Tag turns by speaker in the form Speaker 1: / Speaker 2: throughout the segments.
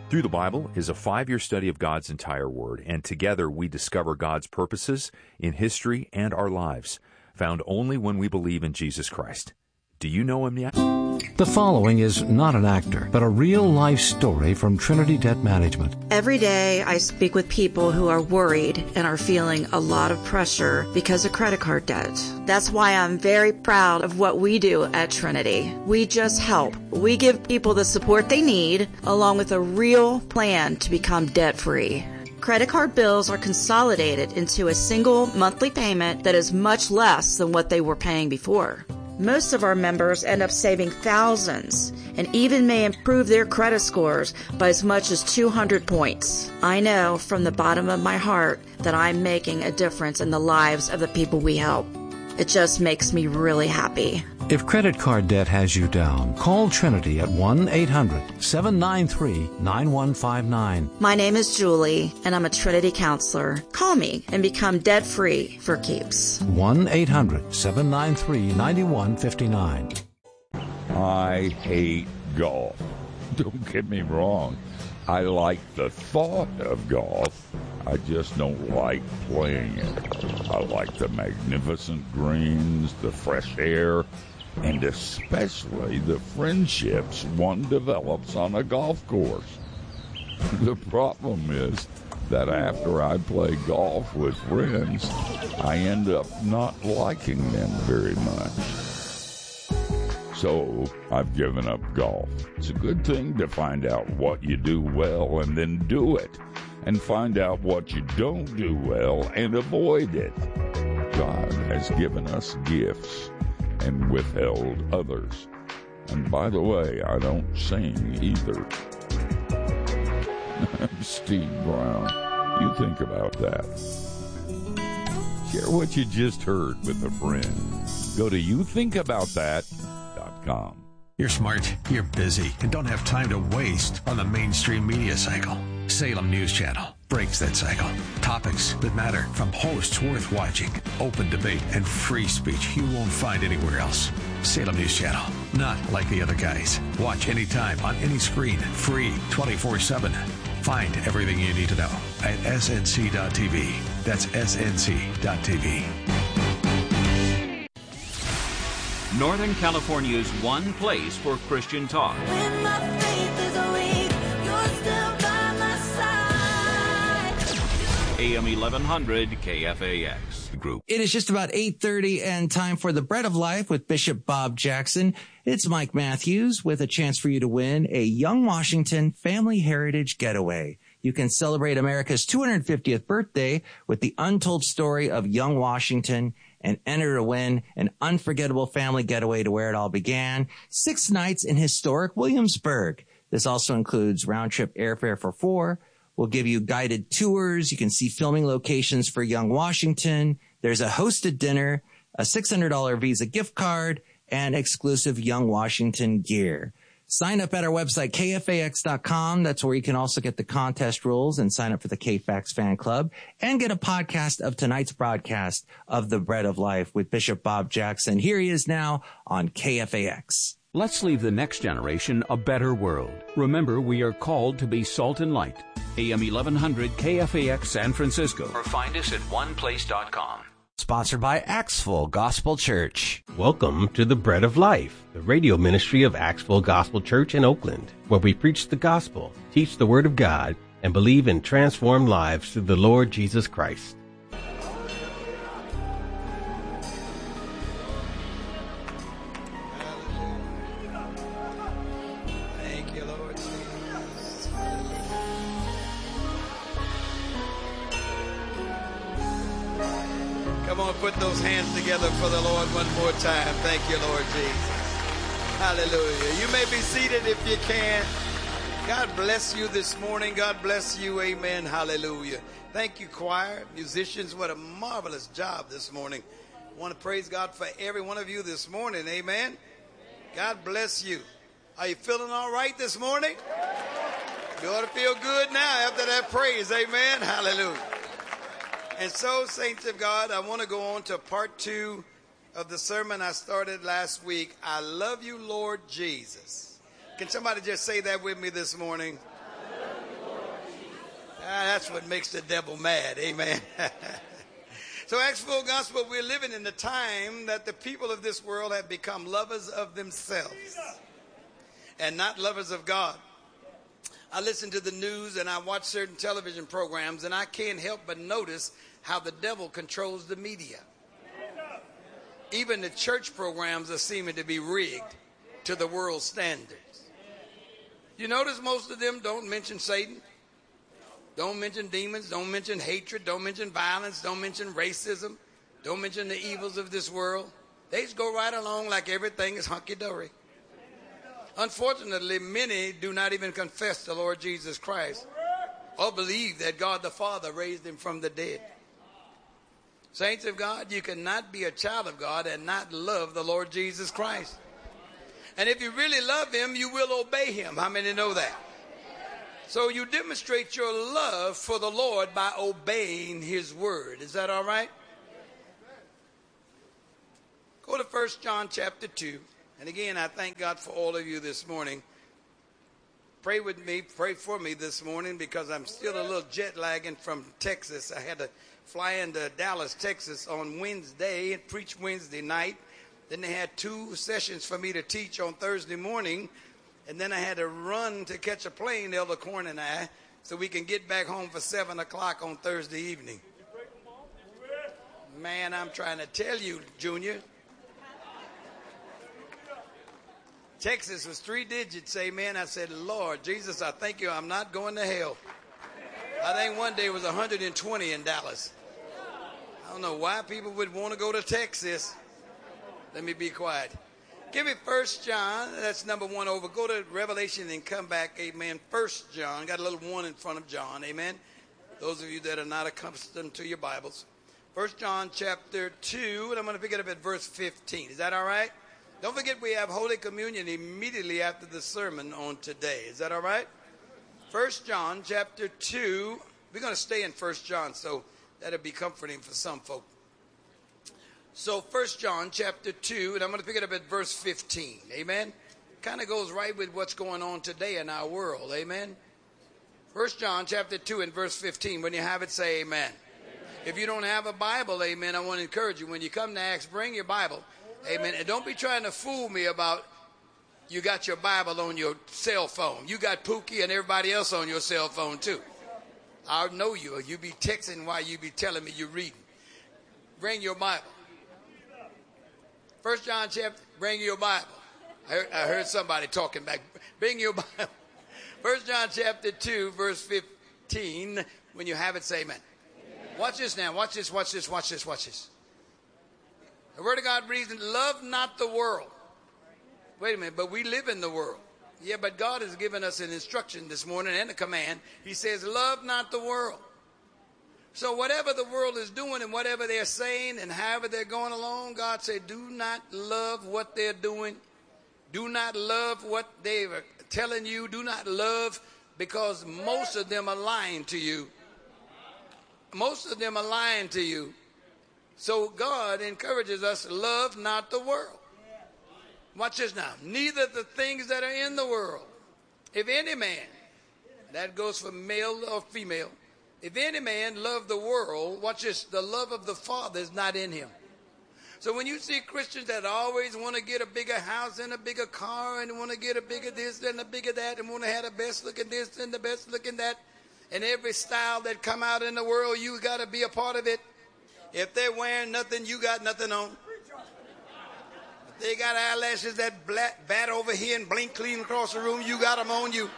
Speaker 1: Through the Bible is a 5-year study of God's entire Word, and together we discover God's purposes in history and our lives, found only when we believe in Jesus Christ. Do you know Him yet?
Speaker 2: The following is not an actor, but a real-life story from Trinity Debt Management.
Speaker 3: Every day I speak with people who are worried and are feeling a lot of pressure because of credit card debt. That's why I'm very proud of what we do at Trinity. We just help. We give people the support they need, along with a real plan to become debt-free. Credit card bills are consolidated into a single monthly payment that is much less than what they were paying before. Most of our members end up saving thousands and even may improve their credit scores by as much as 200 points. I know from the bottom of my heart that I'm making a difference in the lives of the people we help. It just makes me really happy.
Speaker 2: If credit card debt has you down, call Trinity at 1-800-793-9159.
Speaker 3: My name is Julie, and I'm a Trinity counselor. Call me and become debt-free for keeps.
Speaker 2: 1-800-793-9159.
Speaker 4: I hate golf. Don't get me wrong. I like the thought of golf. I just don't like playing it. I like the magnificent greens, the fresh air, and especially the friendships one develops on a golf course. The problem is that after I play golf with friends, I end up not liking them very much. So I've given up golf. It's a good thing to find out what you do well and then do it, and find out what you don't do well and avoid it. God has given us gifts and withheld others. And by the way, I don't sing either. Steve Brown, you think about that. Share what you just heard with a friend. Go to youthinkaboutthat.com.
Speaker 5: You're smart, you're busy, and don't have time to waste on the mainstream media cycle. Salem News Channel breaks that cycle. Topics that matter from hosts worth watching, open debate, and free speech you won't find anywhere else. Salem News Channel, not like the other guys. Watch anytime on any screen, free 24/7. Find everything you need to know at snc.tv. That's snc.tv.
Speaker 6: Northern California's one place for Christian talk.
Speaker 7: When my faith is weak, you're still by my side.
Speaker 6: AM 1100 KFAX Group.
Speaker 8: It is just about 8:30 and time for the Bread of Life with Bishop Bob Jackson. It's Mike Matthews with a chance for you to win a Young Washington Family Heritage Getaway. You can celebrate America's 250th birthday with the untold story of Young Washington and enter to win an unforgettable family getaway to where it all began. 6 nights in historic Williamsburg. This also includes round-trip airfare for 4. We'll give you guided tours. You can see filming locations for Young Washington. There's a hosted dinner, a $600 Visa gift card, and exclusive Young Washington gear. Sign up at our website, KFAX.com. That's where you can also get the contest rules and sign up for the KFAX fan club and get a podcast of tonight's broadcast of The Bread of Life with Bishop Bob Jackson. Here he is now on KFAX.
Speaker 6: Let's leave the next generation a better world. Remember, we are called to be salt and light. AM 1100 KFAX San Francisco. Or find us at oneplace.com.
Speaker 9: Sponsored by Axville Gospel Church.
Speaker 10: Welcome to the Bread of Life, the radio ministry of Axville Gospel Church in Oakland, where we preach the gospel, teach the Word of God, and believe in transformed lives through the Lord Jesus Christ.
Speaker 11: Thank you, Lord Jesus. Come on, put those hands together for the Lord one more time. Thank you, Lord Jesus. Hallelujah. You may be seated if you can. God bless you this morning. God bless you. Amen. Hallelujah. Thank you, choir, musicians. What a marvelous job this morning. I want to praise God for every one of you this morning. Amen. God bless you. Are you feeling all right this morning? You ought to feel good now after that praise. Amen. Hallelujah. And so, saints of God, I want to go on to part 2 of the sermon I started last week. I love you, Lord Jesus. Can somebody just say that with me this morning? That's what makes the devil mad. Amen. So, Acts Full Gospel, we're living in the time that the people of this world have become lovers of themselves and not lovers of God. I listen to the news and I watch certain television programs, and I can't help but notice how the devil controls the media. Even the church programs are seeming to be rigged to the world standards. You notice most of them don't mention Satan, don't mention demons, don't mention hatred, don't mention violence, don't mention racism, don't mention the evils of this world. They just go right along like everything is hunky-dory. Unfortunately, many do not even confess the Lord Jesus Christ or believe that God the Father raised him from the dead. Saints of God, you cannot be a child of God and not love the Lord Jesus Christ. And if you really love him, you will obey him. How many know that? So you demonstrate your love for the Lord by obeying his word. Is that all right? Go to 1 John chapter 2. And again, I thank God for all of you this morning. Pray with me, pray for me this morning, because I'm still a little jet lagging from Texas. I had to fly into Dallas, Texas on Wednesday and preach Wednesday night. Then they had 2 sessions for me to teach on Thursday morning. And then I had to run to catch a plane, Elder Corn and I, so we can get back home for 7 o'clock on Thursday evening. Man, I'm trying to tell you, Junior. Texas was 3 digits, amen. I said, Lord Jesus, I thank you I'm not going to hell. I think one day it was 120 in Dallas. I don't know why people would want to go to Texas. Let me be quiet. Give me 1 John, that's number 1 over. Go to Revelation and come back, amen. 1 John, got a little 1 in front of John, amen. Those of you that are not accustomed to your Bibles. 1 John chapter 2, and I'm going to pick it up at verse 15. Is that all right? Don't forget we have Holy Communion immediately after the sermon on today. Is that all right? 1 John chapter 2. We're going to stay in 1 John, so that'll be comforting for some folk. So 1 John chapter 2, and I'm going to pick it up at verse 15. Amen? Kind of goes right with what's going on today in our world. Amen? 1 John chapter 2 and verse 15. When you have it, say amen. If you don't have a Bible, amen, I want to encourage you. When you come to Acts, bring your Bible. Amen. And don't be trying to fool me about you got your Bible on your cell phone. You got Pookie and everybody else on your cell phone too. I know you. You be texting while you be telling me you're reading. Bring your Bible. 1 John chapter, bring your Bible. I heard somebody talking back. Bring your Bible. 1 John chapter 2, verse 15. When you have it, say amen. Watch this now. Watch this, watch this, watch this, watch this. The Word of God reads, love not the world. Wait a minute, but we live in the world. Yeah, but God has given us an instruction this morning and a command. He says, love not the world. So whatever the world is doing and whatever they're saying and however they're going along, God said, do not love what they're doing. Do not love what they are telling you. Do not love, because most of them are lying to you. Most of them are lying to you. So God encourages us, love not the world. Watch this now. Neither the things that are in the world. If any man, that goes for male or female, if any man love the world, watch this, the love of the Father is not in him. So when you see Christians that always want to get a bigger house and a bigger car and want to get a bigger this and a bigger that and want to have the best looking this and the best looking that, and every style that come out in the world, you got to be a part of it. If they're wearing nothing, you got nothing on. If they got eyelashes that bat over here and blink clean across the room, you got them on you.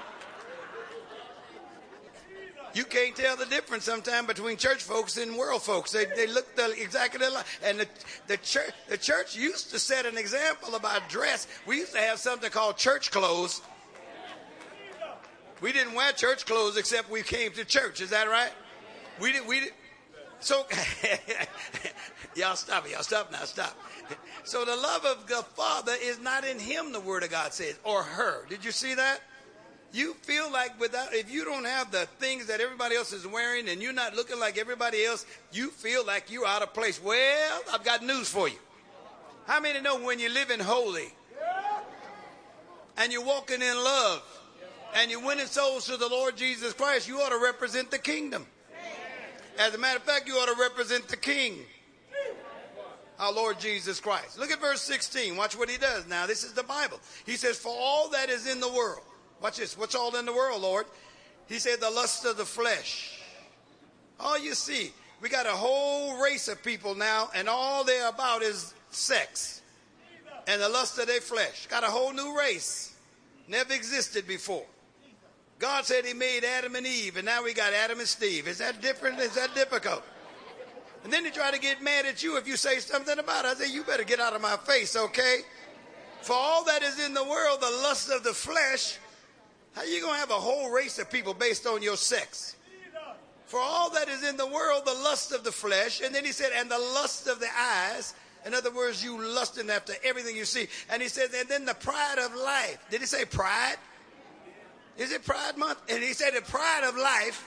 Speaker 11: You can't tell the difference sometimes between church folks and world folks. They look exactly alike. And the church used to set an example about dress. We used to have something called church clothes. We didn't wear church clothes except we came to church. Is that right? We did. So, y'all stop it. Y'all stop now. Stop. So the love of the Father is not in him, the Word of God says, or her. Did you see that? You feel like if you don't have the things that everybody else is wearing and you're not looking like everybody else, you feel like you're out of place. Well, I've got news for you. How many know when you're living holy and you're walking in love and you're winning souls to the Lord Jesus Christ, you ought to represent the kingdom. As a matter of fact, you ought to represent the King, our Lord Jesus Christ. Look at verse 16. Watch what he does. Now, this is the Bible. He says, for all that is in the world. Watch this. What's all in the world, Lord? He said, the lust of the flesh. All you see, we got a whole race of people now, and all they're about is sex and the lust of their flesh. Got a whole new race. Never existed before. God said he made Adam and Eve, and now we got Adam and Steve. Is that different? Is that difficult? And then they try to get mad at you if you say something about it. I say, you better get out of my face, okay? For all that is in the world, the lust of the flesh, how you going to have a whole race of people based on your sex? For all that is in the world, the lust of the flesh, and then he said, and the lust of the eyes. In other words, you lusting after everything you see. And he said, and then the pride of life. Did he say pride? Is it Pride Month? And he said the pride of life.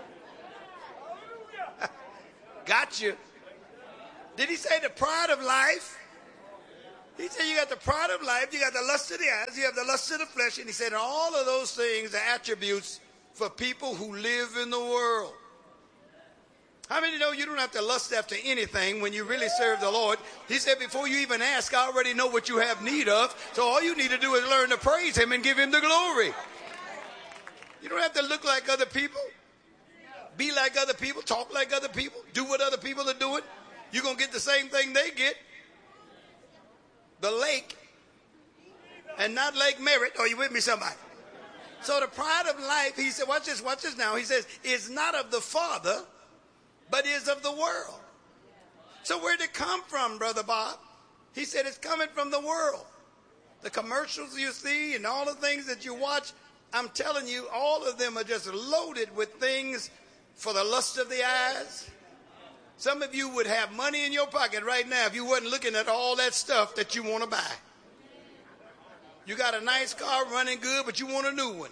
Speaker 11: Got you. Did he say the pride of life? He said you got the pride of life, you got the lust of the eyes, you have the lust of the flesh. And he said all of those things are attributes for people who live in the world. How many know you don't have to lust after anything when you really serve the Lord? He said before you even ask, I already know what you have need of. So all you need to do is learn to praise him and give him the glory. You don't have to look like other people, be like other people, talk like other people, do what other people are doing. You're going to get the same thing they get. The lake, and not Lake Merritt. Are you with me, somebody? So the pride of life, he said, watch this now. He says, is not of the Father, but is of the world. So where'd it come from, Brother Bob? He said it's coming from the world. The commercials you see and all the things that you watch, I'm telling you, all of them are just loaded with things for the lust of the eyes. Some of you would have money in your pocket right now if you wasn't looking at all that stuff that you want to buy. You got a nice car running good, but you want a new one.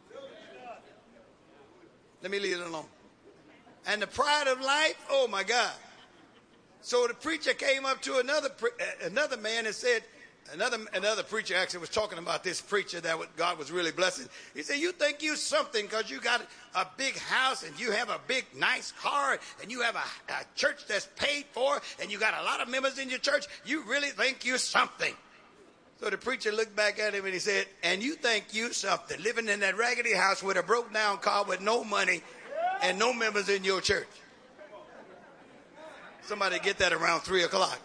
Speaker 11: Let me leave it alone. And the pride of life, oh my God. So the preacher came up to another man and said, another preacher actually was talking about this preacher that God was really blessing. He said, you think you something because you got a big house and you have a big nice car and you have a church that's paid for and you got a lot of members in your church. You really think you something. So the preacher looked back at him and he said, and you think you something, living in that raggedy house with a broke down car with no money and no members in your church. Somebody get that around 3 o'clock.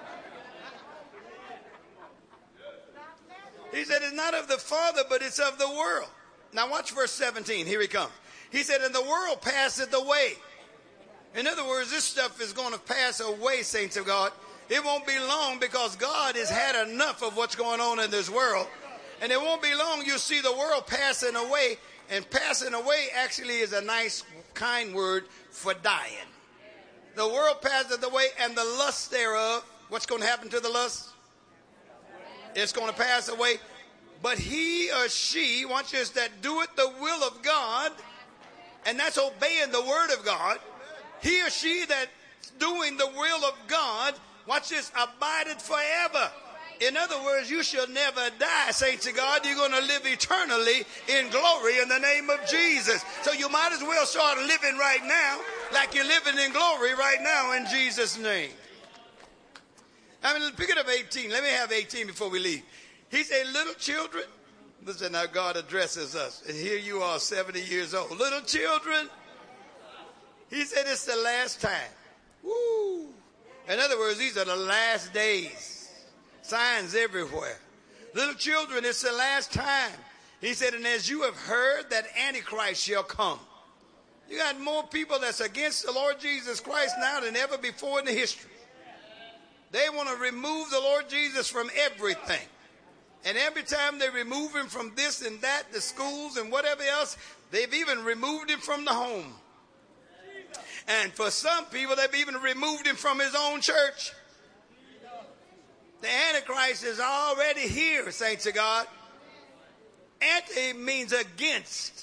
Speaker 11: He said, it's not of the Father, but it's of the world. Now watch verse 17. Here he comes. He said, and the world passeth away. In other words, this stuff is going to pass away, saints of God. It won't be long because God has had enough of what's going on in this world. And it won't be long you'll see the world passing away. And passing away actually is a nice, kind word for dying. The world passeth away and the lust thereof. What's going to happen to the lust? It's going to pass away. But he or she, watch this, that doeth the will of God, and that's obeying the word of God. He or she that's doing the will of God, watch this, abideth forever. In other words, you shall never die, saints of God. You're going to live eternally in glory in the name of Jesus. So you might as well start living right now like you're living in glory right now in Jesus' name. I mean, pick it up 18. Let me have 18 before we leave. He said, little children, listen how God addresses us. And here you are, 70 years old. Little children, he said it's the last time. Woo! In other words, these are the last days. Signs everywhere. Little children, it's the last time. He said, and as you have heard that Antichrist shall come. You got more people that's against the Lord Jesus Christ now than ever before in the history. They want to remove the Lord Jesus from everything. And every time they remove him from this and that, the schools and whatever else, they've even removed him from the home. And for some people, they've even removed him from his own church. The Antichrist is already here, saints of God. Anti means against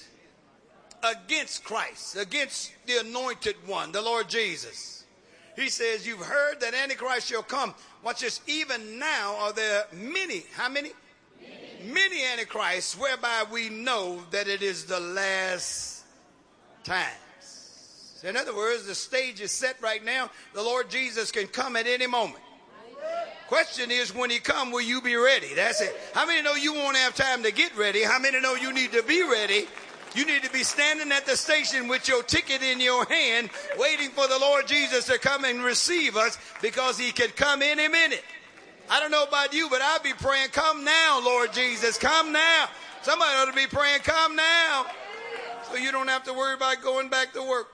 Speaker 11: Christ, against the anointed one, the Lord Jesus. He says, you've heard that Antichrist shall come. Watch this. Even now are there many, how many? many antichrists, whereby we know that it is the last times. In other words, the stage is set right now. The Lord Jesus can come at any moment. Question is, when he come, will you be ready? That's it. How many know you won't have time to get ready? How many know you need to be ready? You need to be standing at the station with your ticket in your hand, waiting for the Lord Jesus to come and receive us, because he could come any minute. I don't know about you, but I'll be praying, come now, Lord Jesus, come now. Somebody ought to be praying, come now, so you don't have to worry about going back to work.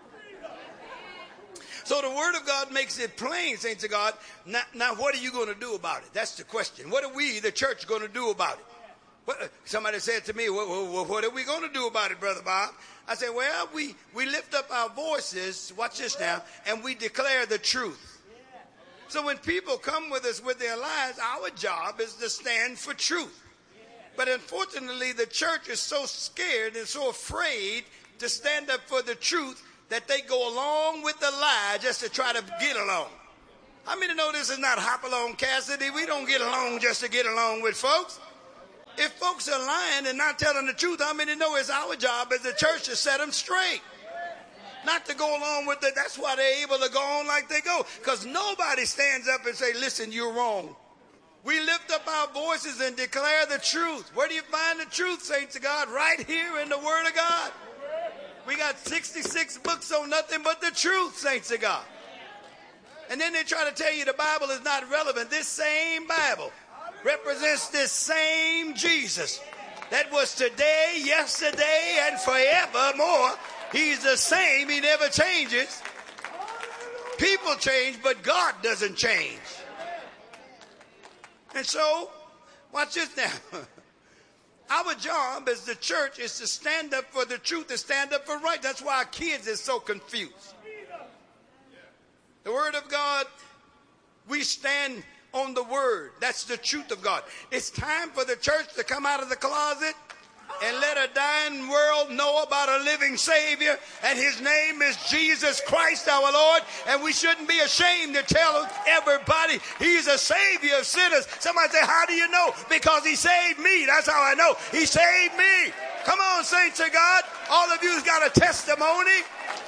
Speaker 11: So the Word of God makes it plain, saints of God. Now what are you going to do about it? That's the question. What are we, the church, going to do about it? Somebody said to me, well, what are we going to do about it, Brother Bob? I said, well, we lift up our voices, watch this now, and we declare the truth. So when people come with us with their lies, our job is to stand for truth. But unfortunately, the church is so scared and so afraid to stand up for the truth that they go along with the lie just to try to get along. How many know this is not Hopalong Cassidy? We don't get along just to get along with folks. If folks are lying and not telling the truth, how many know it's our job as the church to set them straight? Not to go along with it. That's why they're able to go on like they go. Because nobody stands up and say, listen, you're wrong. We lift up our voices and declare the truth. Where do you find the truth, saints of God? Right here in the Word of God. We got 66 books on nothing but the truth, saints of God. And then they try to tell you the Bible is not relevant. This same Bible represents this same Jesus that was today, yesterday, and forevermore. He's the same. He never changes. People change, but God doesn't change. And so, watch this now. Our job as the church is to stand up for the truth, to stand up for right. That's why our kids are so confused. The Word of God, we stand on the Word. That's the truth of God. It's time for the church to come out of the closet and let a dying world know about a living Savior, and his name is Jesus Christ our Lord, and we shouldn't be ashamed to tell everybody he's a Savior of sinners. Somebody say, how do you know? Because he saved me. That's how I know. He saved me. Come on, saints of God. All of you's got a testimony.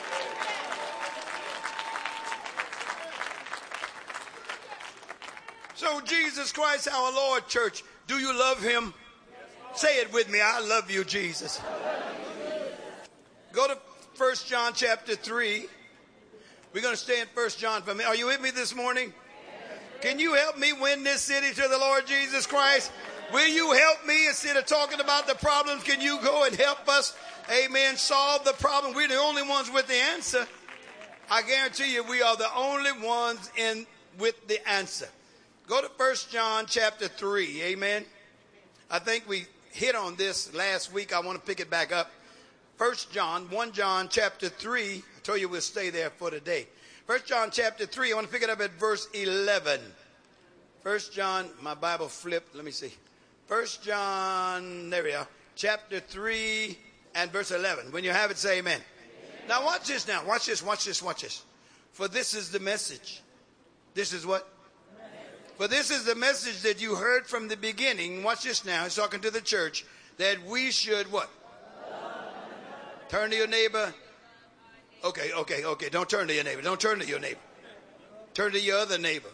Speaker 11: So Jesus Christ our Lord, church, do you love him? Say it with me. I love you, Jesus. Go to 1 John chapter 3. We're going to stay in 1 John for a minute. Are you with me this morning? Can you help me win this city to the Lord Jesus Christ? Will you help me instead of talking about the problems? Can you go and help us, amen, solve the problem? We're the only ones with the answer. I guarantee you we are the only ones with the answer. Go to 1 John chapter 3. Amen. I think we hit on this last week. I want to pick it back up. 1 John chapter 3. I told you we'll stay there for today. 1 John chapter 3. I want to pick it up at verse 11. 1 John, my Bible flipped. Let me see. 1 John, there we are. Chapter 3 and verse 11. When you have it, say amen. Now watch this now. Watch this, watch this, watch this. For this is the message. This is what? For this is the message that you heard from the beginning. Watch this now. He's talking to the church. That we should what? Turn to your neighbor. Okay. Don't turn to your neighbor. Don't turn to your neighbor. Turn to your other neighbor.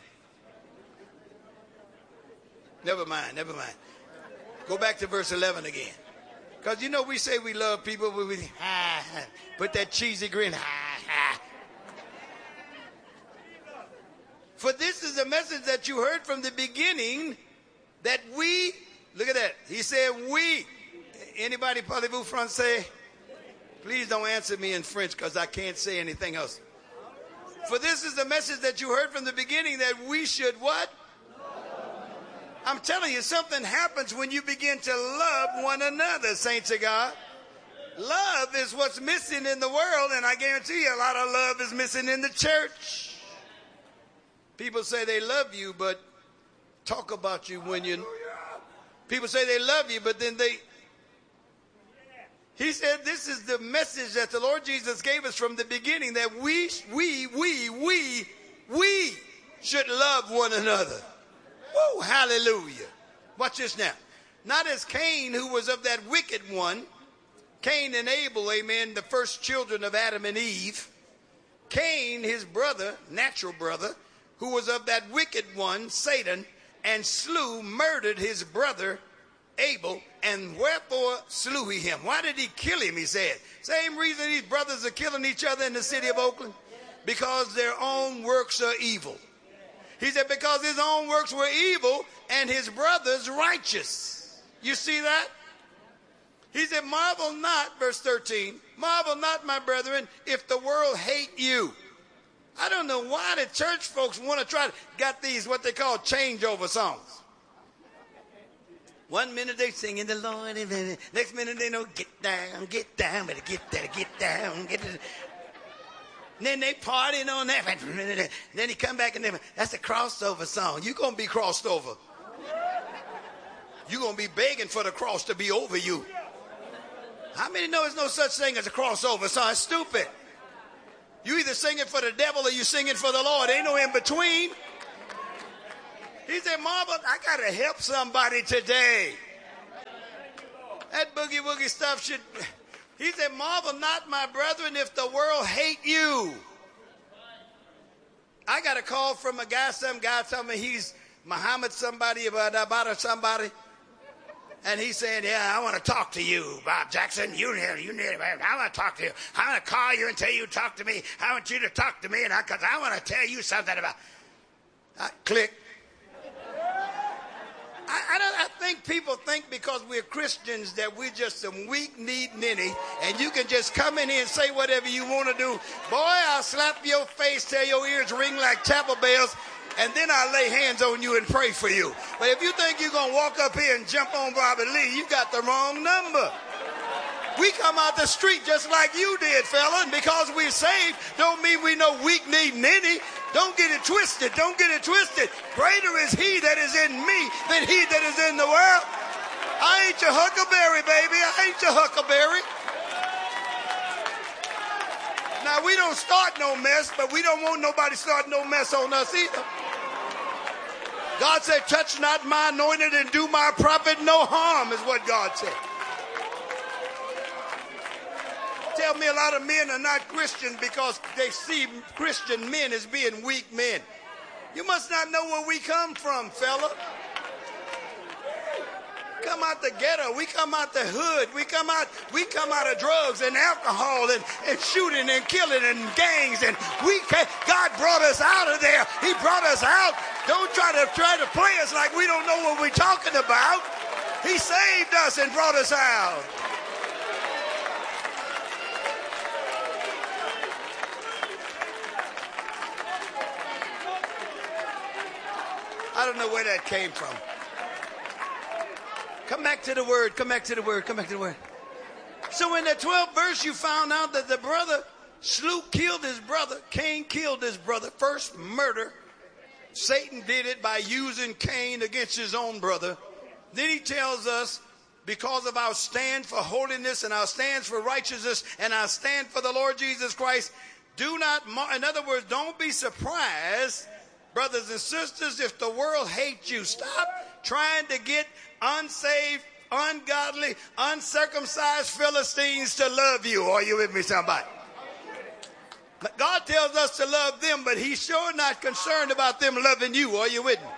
Speaker 11: Never mind. Go back to verse 11 again. Because you know we say we love people. We put that cheesy grin. For this is the message that you heard from the beginning, that we, look at that. He said we. Anybody parlez-vous français? Please don't answer me in French because I can't say anything else. For this is the message that you heard from the beginning, that we should what? I'm telling you, something happens when you begin to love one another, saints of God. Love is what's missing in the world, and I guarantee you a lot of love is missing in the church. People say they love you, but talk about you when you... People say they love you, but then He said this is the message that the Lord Jesus gave us from the beginning, that we should love one another. Woo, hallelujah. Watch this now. Not as Cain, who was of that wicked one. Cain and Abel, amen, the first children of Adam and Eve. Cain, his brother, natural brother, who was of that wicked one, Satan, and murdered his brother Abel, and wherefore slew he him? Why did he kill him, he said? Same reason these brothers are killing each other in the city of Oakland. Because their own works are evil. He said because his own works were evil and his brother's righteous. You see that? He said, marvel not, verse 13, marvel not, my brethren, if the world hate you. I don't know why the church folks want to try to got these what they call changeover songs. One minute they singing the Lord, and next minute they know get down, better get there, get down, get it. And then they partying on that. Then he come back and that's a crossover song. You're going to be crossed over. You're going to be begging for the cross to be over you. How many know there's no such thing as a crossover song? It's stupid. You either singing for the devil or you singing for the Lord. Ain't no in between. He said, Marvel, I got to help somebody today. That boogie woogie stuff should... He said, marvel not, my brethren, if the world hate you. I got a call from a guy, some guy told me he's Muhammad somebody, about somebody. And he's saying, yeah, I want to talk to you, Bob Jackson. You need it. I want to talk to you. I want to call you and tell you to talk to me. I want you to talk to me because I want to tell you something about... click. I think people think because we're Christians that we're just some weak-kneed ninny and you can just come in here and say whatever you want to do. Boy, I'll slap your face till your ears ring like chapel bells, and then I'll lay hands on you and pray for you. But if you think you're going to walk up here and jump on Robert Lee, you got the wrong number. We come out the street just like you did, fella, and because we're saved don't mean we no weak-kneed ninny. Don't get it twisted. Don't get it twisted. Greater is he that is in me than he that is in the world. I ain't your huckleberry, baby. I ain't your huckleberry. Now, we don't start no mess, but we don't want nobody starting no mess on us either. God said, touch not my anointed and do my prophet no harm, is what God said. Tell me a lot of men are not Christians because they see Christian men as being weak men. You must not know where we come from, fella. Come out the ghetto. We come out the hood. We come out of drugs and alcohol and shooting and killing and gangs. And God brought us out of there. He brought us out. Don't try to play us like we don't know what we're talking about. He saved us and brought us out. I don't know where that came from. Come back to the word. Come back to the word. Come back to the word. So in the 12th verse, you found out that the brother killed his brother. Cain killed his brother. First murder. Satan did it by using Cain against his own brother. Then he tells us, because of our stand for holiness and our stand for righteousness and our stand for the Lord Jesus Christ, in other words, don't be surprised, brothers and sisters, if the world hates you. Stop trying to get unsaved, ungodly, uncircumcised Philistines to love you. Are you with me, somebody? God tells us to love them, but he's sure not concerned about them loving you. Are you with me?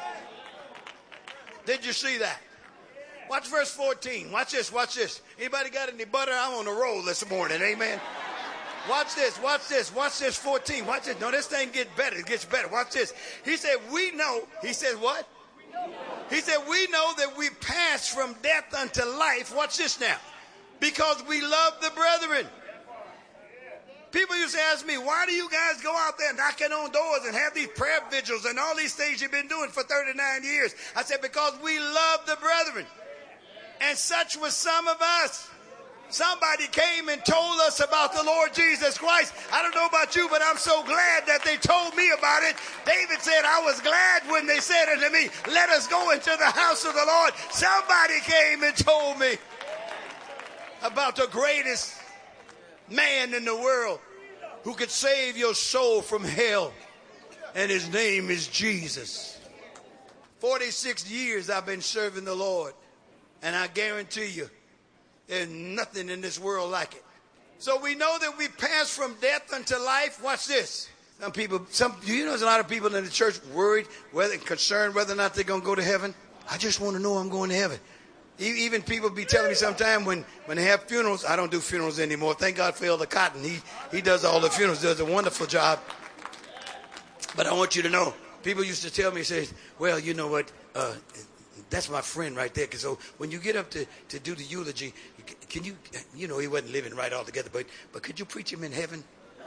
Speaker 11: Did you see that? Watch verse 14. Watch this. Watch this. Anybody got any butter? I'm on a roll this morning. Amen. Watch this, watch this, watch this 14. Watch this. No, this thing gets better. It gets better. Watch this. He said, we know. He said, what? He said, we know that we pass from death unto life. Watch this now. Because we love the brethren. People used to ask me, why do you guys go out there knocking on doors and have these prayer vigils and all these things you've been doing for 39 years? I said, because we love the brethren. And such was some of us. Somebody came and told us about the Lord Jesus Christ. I don't know about you, but I'm so glad that they told me about it. David said, I was glad when they said unto me, let us go into the house of the Lord. Somebody came and told me about the greatest man in the world who could save your soul from hell. And his name is Jesus. 46 years I've been serving the Lord. And I guarantee you, there's nothing in this world like it. So we know that we pass from death unto life. Watch this. There's a lot of people in the church worried, concerned whether or not they're going to go to heaven. I just want to know I'm going to heaven. Even people be telling me sometime when they have funerals. I don't do funerals anymore. Thank God for Elder Cotton. He does all the funerals, does a wonderful job. But I want you to know, people used to tell me, say, well, you know what, that's my friend right there. So when you get up to do the eulogy, can you, he wasn't living right altogether, but could you preach him in heaven?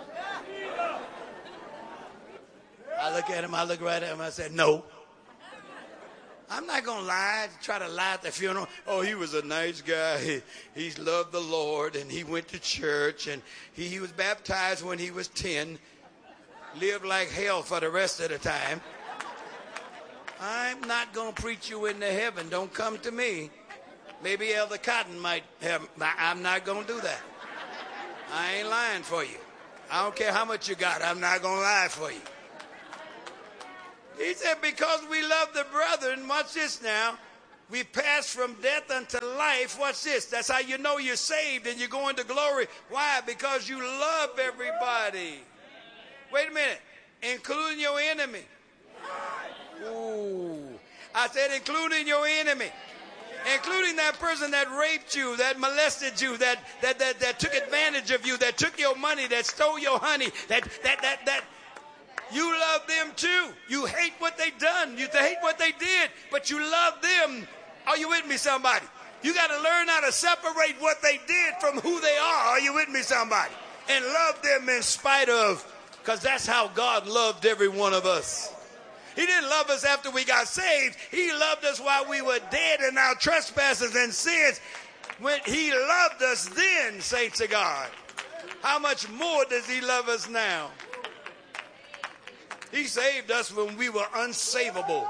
Speaker 11: I look at him, I look right at him, I said, no. I'm not going to try to lie at the funeral. Oh, he was a nice guy. He loved the Lord, and he went to church, and he was baptized when he was 10. Lived like hell for the rest of the time. I'm not going to preach you into heaven. Don't come to me. Maybe Elder Cotton might have. I'm not going to do that. I ain't lying for you. I don't care how much you got. I'm not going to lie for you. He said, because we love the brethren, watch this now, we pass from death unto life. Watch this. That's how you know you're saved and you're going to glory. Why? Because you love everybody. Wait a minute. Including your enemy. Ooh. I said including your enemy. Including that person that raped you, that molested you, that took advantage of you, that took your money, that stole your honey, that you love them too. You hate what they done. You hate what they did, but you love them. Are you with me, somebody? You got to learn how to separate what they did from who they are. Are you with me, somebody? And love them in spite of, because that's how God loved every one of us. He didn't love us after we got saved. He loved us while we were dead in our trespasses and sins. When he loved us then, saints of God, how much more does he love us now? He saved us when we were unsavable.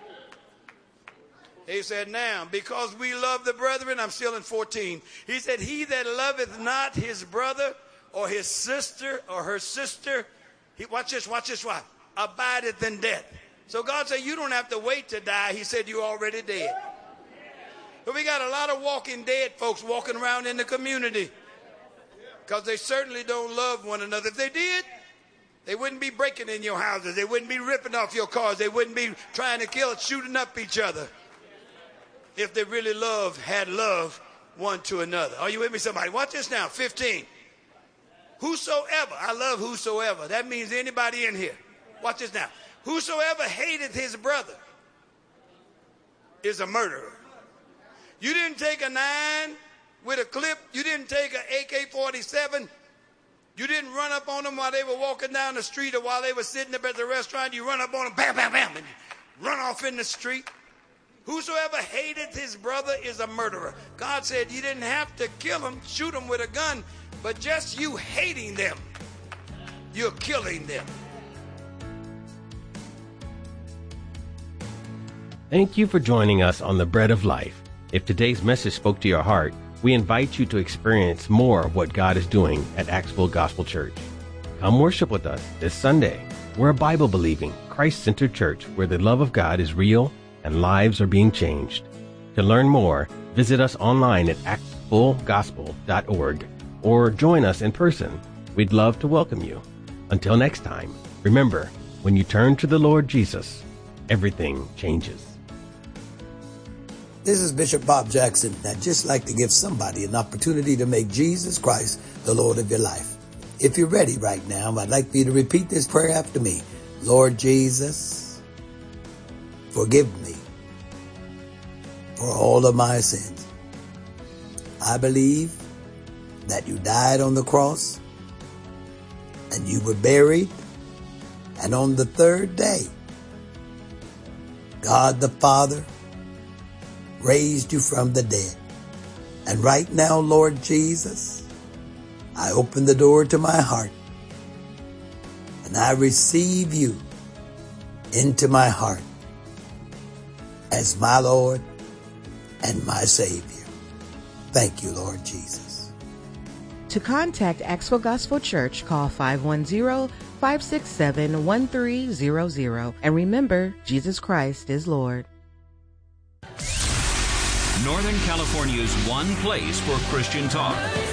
Speaker 11: He said, now, because we love the brethren, I'm still in 14. He said, he that loveth not his brother or his sister or her sister, watch this, abideth in death. So God said, you don't have to wait to die. He said, you're already dead. But we got a lot of walking dead folks walking around in the community because they certainly don't love one another. If they did, they wouldn't be breaking in your houses. They wouldn't be ripping off your cars. They wouldn't be trying to kill, shooting up each other. If they really had love one to another. Are you with me, somebody? Watch this now, 15. Whosoever, I love whosoever. That means anybody in here. Watch this now. Whosoever hateth his brother is a murderer. You didn't take a 9 with a clip. You didn't take an AK-47. You didn't run up on them while they were walking down the street or while they were sitting up at the restaurant. You run up on them, bam, bam, bam, and run off in the street. Whosoever hateth his brother is a murderer. God said you didn't have to kill him, shoot him with a gun, but just you hating them, you're killing them.
Speaker 10: Thank you for joining us on The Bread of Life. If today's message spoke to your heart, we invite you to experience more of what God is doing at Axville Gospel Church. Come worship with us this Sunday. We're a Bible-believing, Christ-centered church where the love of God is real and lives are being changed. To learn more, visit us online at axvillegospel.org or join us in person. We'd love to welcome you. Until next time, remember, when you turn to the Lord Jesus, everything changes.
Speaker 12: This is Bishop Bob Jackson. I'd just like to give somebody an opportunity to make Jesus Christ the Lord of your life. If you're ready right now, I'd like for you to repeat this prayer after me. Lord Jesus, forgive me for all of my sins. I believe that you died on the cross and you were buried, and on the third day, God the Father raised you from the dead. And right now, Lord Jesus, I open the door to my heart and I receive you into my heart as my Lord and my Savior. Thank you, Lord Jesus.
Speaker 13: To contact Axville Gospel Church, call 510-567-1300. And remember, Jesus Christ is Lord.
Speaker 6: Northern California's one place for Christian talk.